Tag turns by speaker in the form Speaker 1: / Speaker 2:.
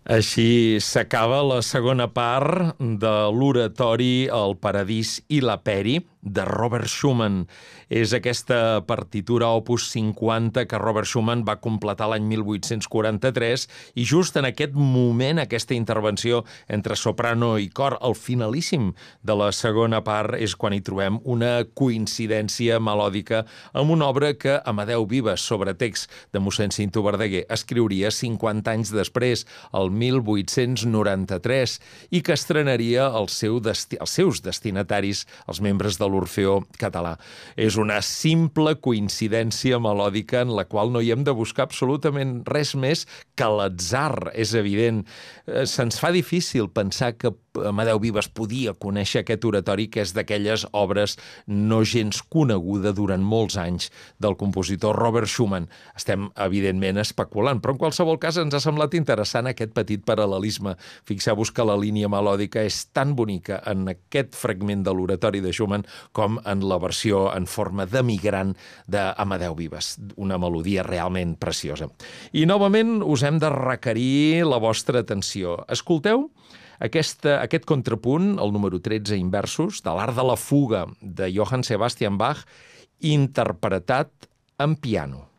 Speaker 1: Així s'acaba la segona part de l'oratori El Paradís i la Peri de Robert Schumann. És aquesta partitura opus 50 que Robert Schumann va completar l'any 1843 i just en aquest moment, aquesta intervenció entre soprano i cor, al finalíssim de la segona part, és quan hi trobem una coincidència melòdica amb una obra que Amadeu Vives, sobre text de mossèn Cinto Verdaguer, escriuria 50 anys després, el 1893, i que estrenaria els seus destinataris, els membres de l'Orfeó Català. És una simple coincidència melòdica en la qual no hi hem de buscar absolutament res més que l'atzar, és evident. Se'ns fa difícil pensar que Amadeu Vives podia conèixer aquest oratori, que és d'aquelles obres no gens coneguda durant molts anys del compositor Robert Schumann. Estem, evidentment, especulant, però en qualsevol cas ens ha semblat interessant aquest petit paral·lelisme. Fixeu-vos que la línia melòdica és tan bonica en aquest fragment de l'oratori de Schumann com en la versió en forma de migrant d'Amadeu Vives. Una melodia realment preciosa. I novament us hem de requerir la vostra atenció. Escolteu aquest contrapunt, el número 13, Inversos, de l'Art de la Fuga, de Johann Sebastian Bach, interpretat en piano.